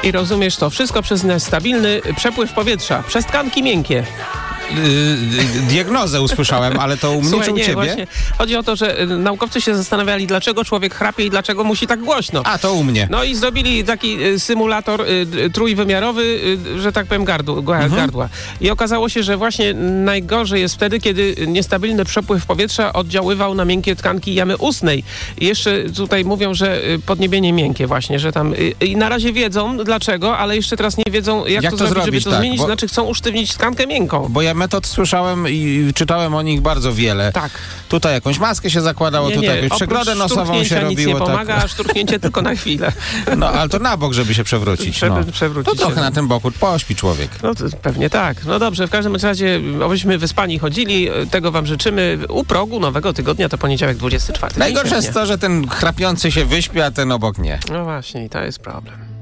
I rozumiesz to wszystko przez stabilny przepływ powietrza, przez tkanki miękkie. Diagnozę usłyszałem, ale to u mnie Słuchaj, czy u ciebie? Właśnie, chodzi o to, że naukowcy się zastanawiali, dlaczego człowiek chrapie i dlaczego musi tak głośno. A, to u mnie. No i zrobili taki symulator trójwymiarowy, że tak powiem, gardła. I okazało się, że właśnie najgorzej jest wtedy, kiedy niestabilny przepływ powietrza oddziaływał na miękkie tkanki jamy ustnej. I jeszcze tutaj mówią, że podniebienie miękkie właśnie, że tam... I na razie wiedzą dlaczego, ale jeszcze teraz nie wiedzą, jak to zrobić, żeby to tak, zmienić. Znaczy chcą usztywnić tkankę miękką. Bo ja metod słyszałem i czytałem o nich bardzo wiele. Tak. Tutaj jakąś maskę się zakładało, tutaj jakąś przegrodę nosową się robiło. Nic nie pomaga, a szturchnięcie tylko na chwilę. No, ale to na bok, żeby się przewrócić. Przewrócić to trochę na tym boku pośpi człowiek. No to pewnie tak. No dobrze, w każdym razie, abyśmy wyspani chodzili, tego wam życzymy. U progu nowego tygodnia to poniedziałek 24. Najgorsze jest to, że ten chrapiący się wyśpi, a ten obok nie. No właśnie, i to jest problem.